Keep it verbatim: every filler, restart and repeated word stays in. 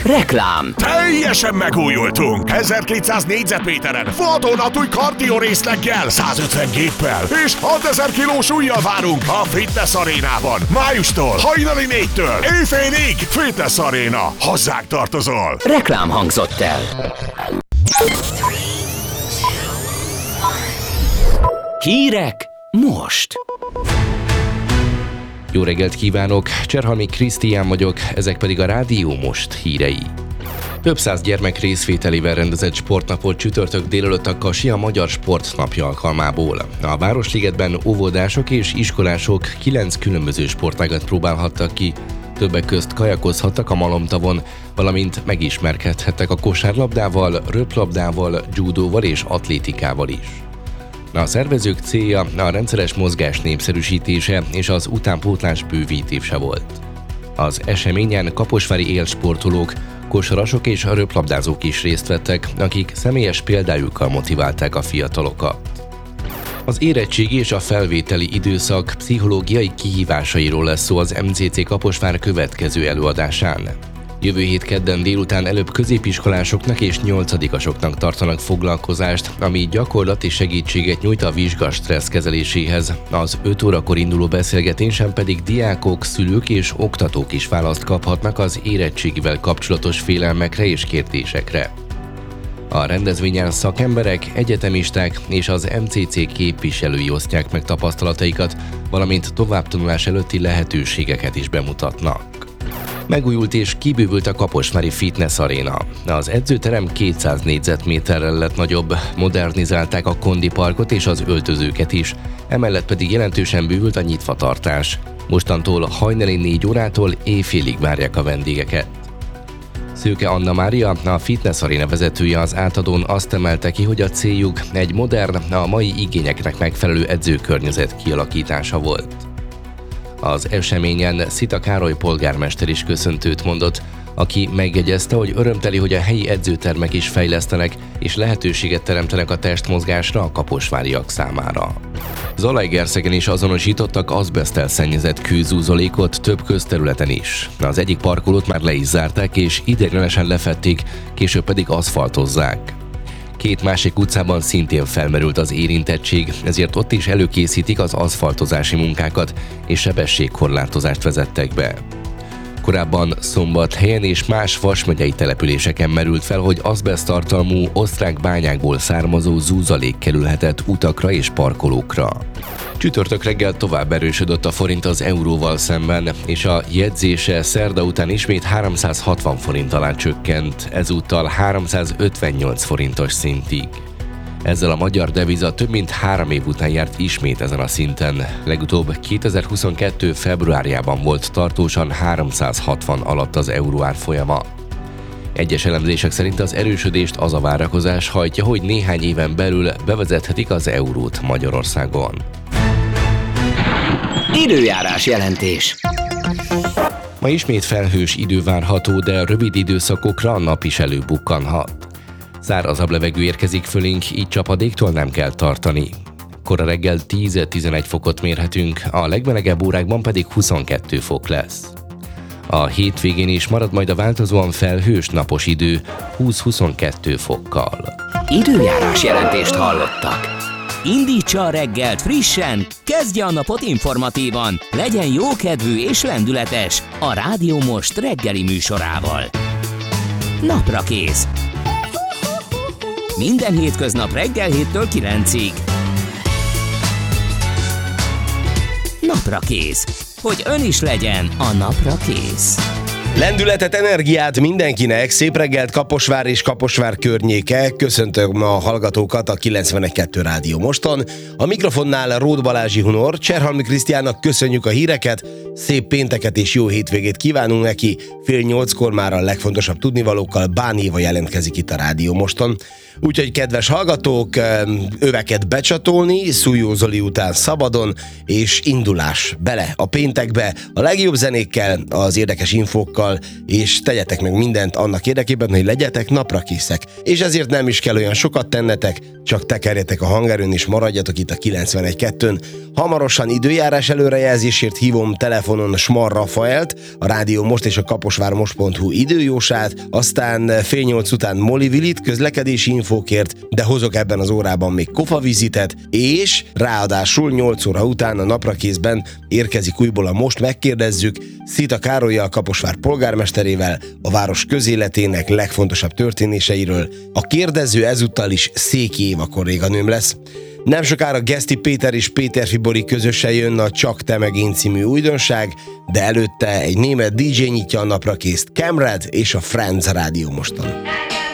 Reklám. Teljesen megújultunk! ezerkétszáz négyzetméteren vadonatúj kardió részleggel, százötven géppel és hatezer kilós ujjal várunk a Fitness Arénában. Májustól, hajnali négytől, éjfélig Fitness Aréna. Hozzánk tartozol! Reklám hangzott el. Hírek most. Jó reggelt kívánok, Cserhalmi Krisztián vagyok, ezek pedig a Rádió Most hírei. Több száz gyermek részvételével rendezett sportnapot csütörtök délelőtt a Kasi a Magyar Sportnapja alkalmából. A Városligetben óvodások és iskolások kilenc különböző sportágat próbálhattak ki, többek közt kajakozhattak a Malomtavon, valamint megismerkedhettek a kosárlabdával, röplabdával, judóval és atlétikával is. A szervezők célja a rendszeres mozgás népszerűsítése és az utánpótlás bővítése volt. Az eseményen kaposvári élsportolók, kosarasok és röplabdázók is részt vettek, akik személyes példájukkal motiválták a fiatalokat. Az érettségi és a felvételi időszak pszichológiai kihívásairól lesz szó az em cé cé Kaposvár következő előadásán. Jövő hét kedden délután előbb középiskolásoknak és nyolcadikasoknak tartanak foglalkozást, ami gyakorlati segítséget nyújt a vizsga stressz kezeléséhez. Az öt órakor induló beszélgetésen pedig diákok, szülők és oktatók is választ kaphatnak az érettségivel kapcsolatos félelmekre és kérdésekre. A rendezvényen szakemberek, egyetemisták és az em cé cé képviselői osztják meg tapasztalataikat, valamint továbbtanulás előtti lehetőségeket is bemutatnak. Megújult és kibővült a Kaposvári Fitness Aréna. Az edzőterem kétszáz négyzetméterrel lett nagyobb, modernizálták a kondiparkot és az öltözőket is, emellett pedig jelentősen bővült a nyitvatartás. Mostantól hajnali négy órától éjfélig várják a vendégeket. Szőke Anna Mária, a Fitness Aréna vezetője az átadón azt emelte ki, hogy a céljuk egy modern, a mai igényeknek megfelelő edzőkörnyezet kialakítása volt. Az eseményen Szita Károly polgármester is köszöntőt mondott, aki megjegyezte, hogy örömteli, hogy a helyi edzőtermek is fejlesztenek és lehetőséget teremtenek a testmozgásra a kaposváriak számára. Zalaegerszegen is azonosítottak azbeszttel szennyezett kőzúzolékot több közterületen is. Az egyik parkolót már le is zárták és ideiglenesen lefették, később pedig aszfaltozzák. Két másik utcában szintén felmerült az érintettség, ezért ott is előkészítik az aszfaltozási munkákat és sebességkorlátozást vezettek be. Korábban Szombathelyen és más Vas megyei településeken merült fel, hogy azbeszttartalmú osztrák bányákból származó zúzalék kerülhetett utakra és parkolókra. Csütörtök reggel tovább erősödött a forint az euróval szemben, és a jegyzése szerda után ismét háromszázhatvan forint alá csökkent, ezúttal háromszázötvennyolc forintos szintig. Ezzel a magyar deviza több mint három év után járt ismét ezen a szinten. Legutóbb kétezer-huszonkettő februárjában volt tartósan háromszázhatvan alatt az euró árfolyama. Egyes elemzések szerint az erősödést az a várakozás hajtja, hogy néhány éven belül bevezethetik az eurót Magyarországon. Időjárás jelentés. Ma ismét felhős idő várható, de rövid időszakokra a nap is előbukkanhat. Szárazabb levegő érkezik fölénk, így csapadéktól nem kell tartani. Kora reggel tíz-tizenegy fokot mérhetünk, a legmelegebb órákban pedig huszonkettő fok lesz. A hétvégén is marad majd a változóan felhős napos idő húsz-huszonkettő fokkal. Időjárás jelentést hallottak. Indítsa a reggelt frissen, kezdje a napot informatívan, legyen jókedvű és lendületes a Rádió Most reggeli műsorával. Naprakész. Minden hétköznap reggel héttől kilencig. Naprakész. Hogy ön is legyen a napra kész. Lendületet, energiát mindenkinek, szép reggelt Kaposvár és Kaposvár környéke. Köszöntöm a hallgatókat a kilencvenegy kettő Rádió Moston. A mikrofonnál Róth Balázsi Hunor, Cserhalmi Krisztiánnak köszönjük a híreket, szép pénteket és jó hétvégét kívánunk neki. Fél nyolckor már a legfontosabb tudnivalókkal Bán Éva jelentkezik itt a Rádió Moston. Úgyhogy kedves hallgatók, öveket becsatolni, Szújó Zoli után szabadon, és indulás bele a péntekbe, a legjobb zenékkel, az érdekes infókkal, és tegyetek meg mindent annak érdekében, hogy legyetek naprakészek. És ezért nem is kell olyan sokat tennetek, csak tekerjetek a hangerőn és maradjatok itt a kilencvenegy kettőn. Hamarosan időjárás előrejelzésért hívom telefon telefonon Smar Rafaelt, a Rádió Most és a kaposvármost pont hu időjósát, aztán fél nyolc után Molly Willit közlekedési infókért, de hozok ebben az órában még kofavizitet, és ráadásul nyolc óra után a naprakészben érkezik újból a Most megkérdezzük Szita Károllyal, Kaposvár polgármesterével, a város közéletének legfontosabb történéseiről. A kérdező ezúttal is Széki Éva kolléganőm lesz. Nem sokára Geszti Péter és Péter Fibori közösen jön a Csak te meg én című újdonság, de előtte egy német dé dzsé nyitja a naprakészt, Camrad és a Friends Rádió Moston.